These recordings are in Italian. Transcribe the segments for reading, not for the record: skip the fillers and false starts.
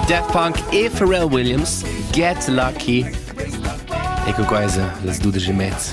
Daft Punk e Pharrell Williams, Get Lucky. E con questa, les 12:30.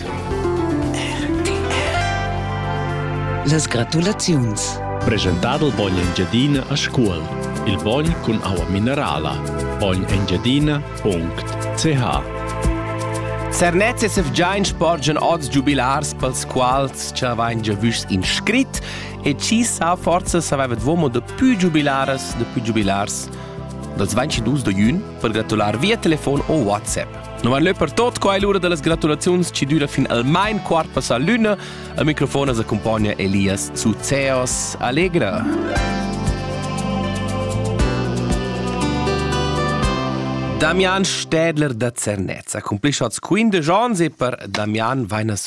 Les gratulaziuns. Presentato il Bogn Engiadina a scuola. Il Bogn con acqua minerala. bognengiadina.ch. Cernez e Sefgiain sporgen odds jubilars pels quals ci avain già vus inscrit e ci sa forza s'aveva dvomo de più jubilars dels 22 de jun per gratular via telefon o WhatsApp. Non van per tot quai l'ora delle gratulazioni ci dura fin al main quart passar l'una. Al microfono s'accompagna Elias Zuzeos Allegra. Damian Städler da Cernez accomplisce als 15 ans e per Damiano vaina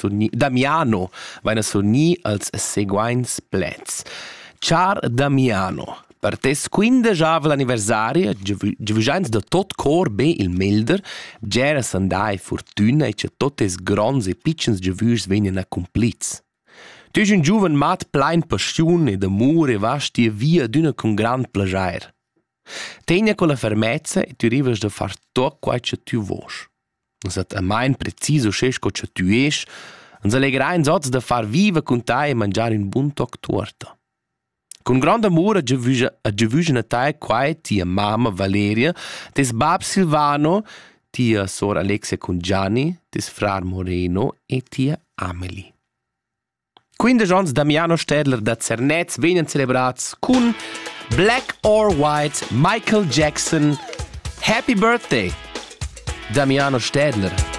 sonni als seguains plets. Char Damiano, per tes 15 av l'anniversario, giuvigians da tot cor be il melder, gera sandai fortuna e che totes grons e piccins giuvigs venien accomplits. Tu es un giuven mat plein passion e d'amor e vas tia via d'una con grand plagiair. Tegna con la fermezza e tu arrivas da far tot quai che tu vosch. Non sat a main preciso scesco che tu esch, non s'allegherà in sots da far viva con te e mangiare un buon toc torta. Con grande amor a giuvigen a te quai tia mamma Valeria, tes bab Silvano, tia sor Alexia con Gianni, tes frar Moreno e tia Amelie. 15 ans Damiano Städler da Cernez venen celebrats con Black or White, Michael Jackson. Happy birthday, Damiano Städler.